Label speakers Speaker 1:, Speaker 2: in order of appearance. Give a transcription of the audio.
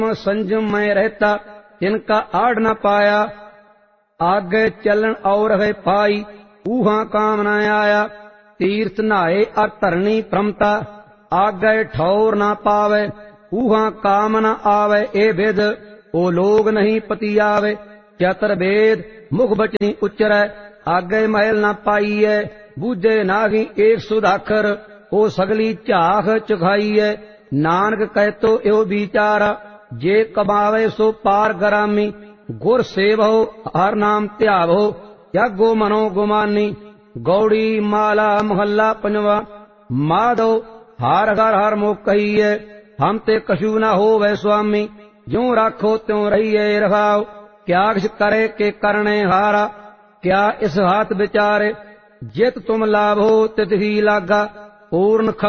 Speaker 1: संजम में रहता इनका आड़ न पाया। आगे चलन और है पाई ऊहा काम न आया। तीर्थ नहाए और धरनी प्रमता आगे ठौर न पावे। ऊहा काम न आवे ए विद ओ लोग नहीं पति आवे। चतुर्वेद मुख बचनी उच्चरै आगे महल न पाईए। बूझे नागी एक सुधाकर ओ सगली झाख चुखाईए। नानक कहतो यो विचारा जे कमावे सो पार गरामी। गुर सेवहो हर नाम त्यावो जागो मनो गुमानी। गौड़ी माला महला पंजवा माधो हार घर हर मुख कहिए। हम ते कछु न होवे स्वामी ज्यों राखो त्यों रहिए रखाओ। क्या किस करे के करने हारा क्या इस हाथ विचारे। जित तुम लाभो तित ही लागा पूर्ण